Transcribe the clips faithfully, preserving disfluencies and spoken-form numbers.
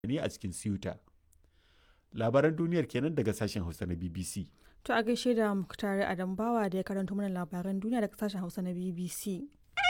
ne a cikin Ceuta. Labaran duniyar kenan daga sashen Hausa na B B C. To a gaishe da Muktari Adambawa da ya karanto mana labaran duniya daga sashen Hausa na B B C.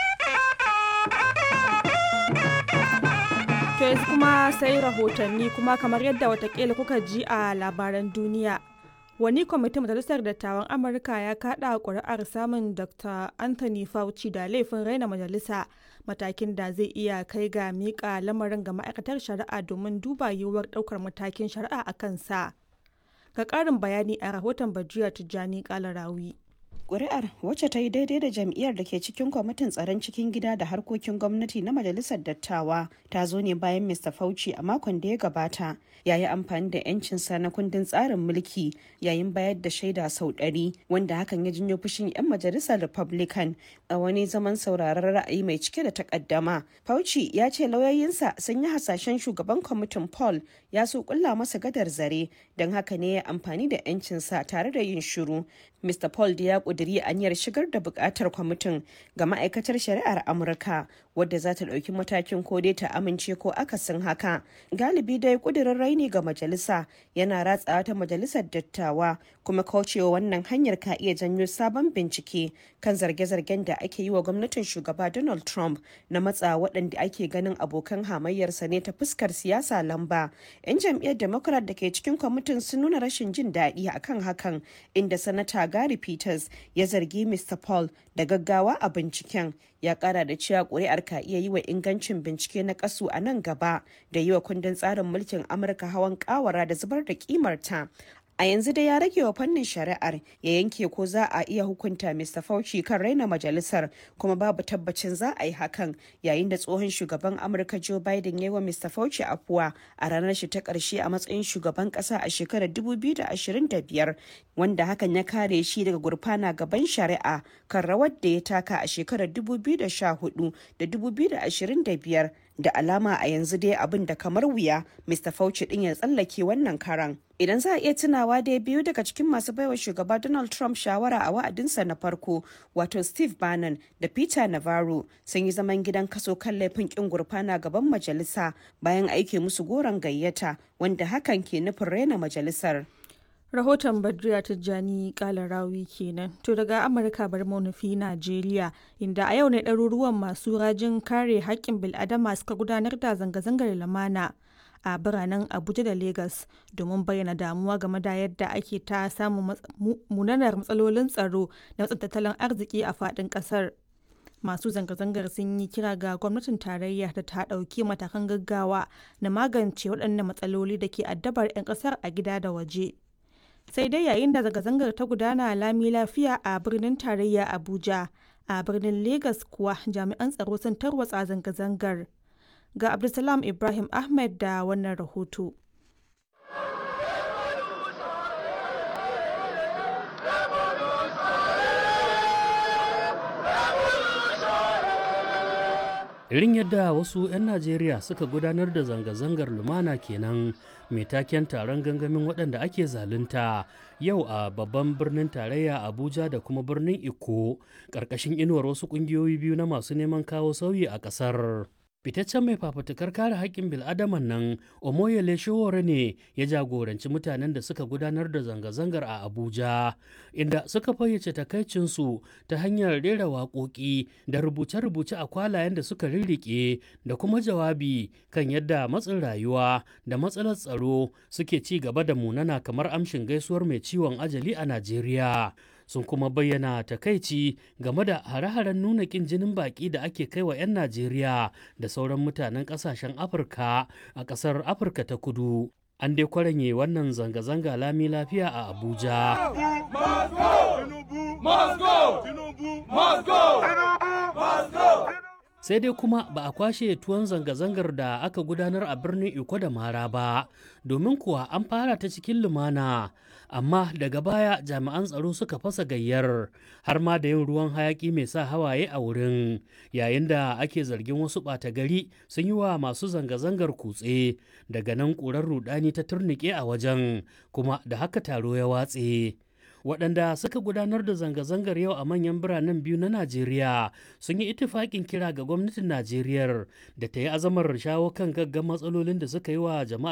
To yanzu kuma sai rahotanni kuma kamar yadda watakila kuka ji a labaran duniya. Wani kwamitin Majalisar Dattawan Amurka ya kaɗa ƙuri'ar samun Doctor Anthony Fauci da laifin raina majalisa, matakin da zai iya kai ga miƙa lamarin ga ma'aikatar shari'a domin duba yiwuwar ɗaukar matakin shari'a a kansa. Ga ƙarin bayani a rahoton Bajiya Tijjani Kalarawi. Ƙuri'ar, wacce ta yi daidai da jam'iyyar da ke cikin kwamitin tsaron cikin gida da harkokin gwamnati na Majalisar Dattawa, ta zo ne bayan Mista Fauci a makon da ya gabata ya yi amfani da 'yancinsa na kundin tsarin mulki yayin bayar da shaida sau ɗari, wanda hakan ya janyo fushin 'yan majalisar Republican a wani zaman sauraron ra'ayi mai cike da takaddama. Fauci ya ce lauyoyinsa sun yi hasashen shugaban kwamitin Paul ya so kulla masa gadar zare, don haka ne ya amfani da 'yancinsa tare da yin shiru. Mista Paul da ya ƙudiri aniyar shigar da buƙatar kwamitin ga ma'aikatar shari'ar Amurka, wadda za ta ɗauki matakin ko dai ta amince ko akasin haka. Galibi dai ƙudurin raini ga majalisa yana ratsawa ta majalisar dattawa, kuma kaucewa wannan hanyar ka iya janyo sabon bincike kan zarge-zargen da ake yi wa gwamnatin shugaba Donald Trump na matsa waɗanda ake ganin abokan hamayyarsa ne ta fuskar siyasa lamba. 'Yan jam'iyyar Democrat da ke cikin kwamitin sun nuna rashin jin daɗi akan hakan, inda sanata Gary Peters ya zargi Mista Paul da gaggawa a binciken. Ya kara da cewa ƙuri'ar ka iya yi wa ingancin bincike na kasu a nan gaba da yi wa kundin tsarin mulkin Amurka hawan kawara da zubar da kimarta. A yanzu dai ya rage wa fannin shari'ar ya yanke ko za a iya hukunta Mista Fauci kan raina majalisar, kuma babu tabbacin za a yi hakan, yayin da tsohon shugaban Amurka Joe Biden ya yi wa Mista Fauci afuwa a ranar shi ta ƙarshe a matsayin shugaban ƙasa a shekarar dubu biyu da ashirin da biyar, wanda hakan ya kare shi daga gurfana gaban shari'a kan rawar da ya taka a shekarar dubu biyu da sha hudu da dubu biyu da ashirin da biyar. Da alama a yanzu dai abin da kamar wuya Mista Fauci din ya tsallake wannan karan. Idan za a iya tunawa dai biyu daga cikin masu baiwa shugaba Donald Trump shawara a wa'adinsa na farko, wato Steve Bannon da Peter Navarro, sun yi zaman gidan kaso kan laifin kin gurfana gaban majalisa bayan aike musu goron gayyata, wanda hakan ke nufin raina majalisar. Rahoton Badriya Tijjani Kalarawi kenan. To daga Amurka bar mu nufi Najeriya, inda a yau ne ɗaruruwan masu rajin kare haƙƙin bil'adama suka gudanar da zanga-zangar lumana a biranen Abuja da Legas domin bayyana damuwa game da yadda ake ta samun munanar matsalolin tsaro na tattalin arziki a faɗin ƙasar. Masu zanga-zangar sun yi kira ga gwamnatin tarayya da ta ɗauki matakan gaggawa na magance waɗannan matsaloli da ke addabar 'yan ƙasar a gida da waje. Sai dai yayin da zanga-zangar ta gudana lami lafiya a birnin tarayya Abuja, a birnin Legas kuwa jami'an tsaro sun tarwatsa zanga-zangar. Ga Abdulsalam Ibrahim Ahmed da wannan rahoto. Irin yadda wasu 'yan Najeriya suka gudanar da zanga-zangar lumana kenan mai taken taron gangamin waɗanda ake zalunta yau a babban birnin tarayya Abuja da kuma birnin Ikko, ƙarƙashin inuwar wasu ƙungiyoyi biyu na masu neman kawo sauyi a ƙasar. Fitaccen mai fafutukar kare haƙƙin bil'adaman nan Omoyele Sowore ne ya jagoranci mutanen da suka gudanar da zanga-zangar a Abuja, inda suka fayyace takaicinsu ta hanyar rera waƙoƙi da rubuce-rubuce a kwalayen da suka rirriƙe da kuma jawabi kan yadda matsin rayuwa da matsalar tsaro suke ci gaba da munana kamar amshin gaisuwar mai ciwon ajali a Najeriya. Sun kuma bayyana takaici game da hare-haren nuna ƙin jinin baƙi da ake kai wa 'yan Najeriya da sauran mutanen ƙasashen Afirka a ƙasar Afirka ta Kudu. An dai kwaranye wannan zanga-zanga lami lafiya a Abuja. Sai dai kuma ba a kwashe tuwon zanga-zangar da aka gudanar a birnin Iko da Mara ba, domin kuwa an fara ta cikin lumana, amma daga baya jami'an tsaro suka fasa gayyar har ma da yin ruwan hayaki mai sa hawaye a wurin, yayin da ake zargin wasu ɓata gari sun yi wa masu zanga-zangar kutse. Daga nan ƙurar rudani ta turnike a wajen, kuma da haka taro ya watse. waɗanda suka gudanar da zanga-zangar yau a manyan biranen biyu na Najeriya sun yi itifaƙin kira ga gwamnatin Najeriya da ta yi azamar shawo kan gaggan matsalolin da suka yi wa jama'a